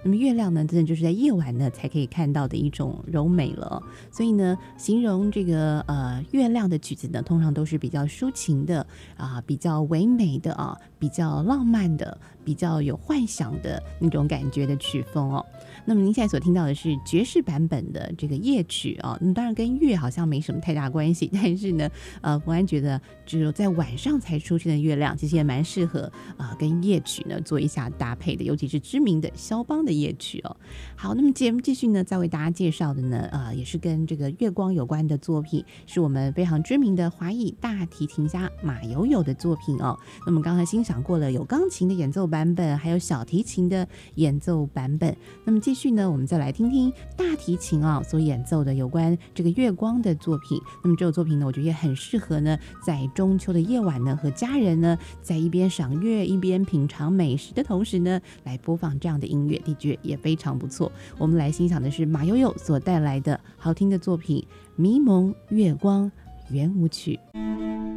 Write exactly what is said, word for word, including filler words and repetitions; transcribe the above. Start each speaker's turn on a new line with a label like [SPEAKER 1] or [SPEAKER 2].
[SPEAKER 1] 那么月亮呢，真的就是在夜晚呢才可以看到的一种柔美了。所以呢，形容这个呃月亮的曲子呢，通常都是比较抒情的啊、比较唯美的啊，比较浪漫的，比较有幻想的那种感觉的曲风哦。那么您现在所听到的是爵士版本的这个夜曲啊，那么当然跟月好像没什么太大关系，但是呢，呃，冯安觉得只有在晚上才出现的月亮，其实也蛮适合啊、呃、跟夜曲呢做一下搭配的，尤其是知名的肖邦的夜曲哦。好，那么节目继续呢，再为大家介绍的呢，呃，也是跟这个月光有关的作品，是我们非常知名的华裔大提琴家马友友的作品哦。那么刚才欣赏过了有钢琴的演奏版本，还有小提琴的演奏版本。那么继续呢，我们再来听听大提琴啊所演奏的有关这个月光的作品。那么这首作品呢，我觉得也很适合呢，在中秋的夜晚呢，和家人呢，在一边赏月一边品尝美食的同时呢，来播放这样的音乐，的确也非常不错。我们来欣赏的是马友友所带来的好听的作品《迷蒙月光圆舞曲》。